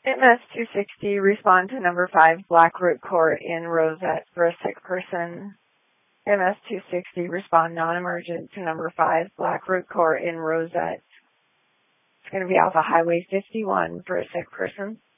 MS-260, respond to number 5, Blackroot Court in Rosette for a sick person. MS-260, respond non-emergent to number 5, Blackroot Court in Rosette. It's going to be off of Highway 51 for a sick person.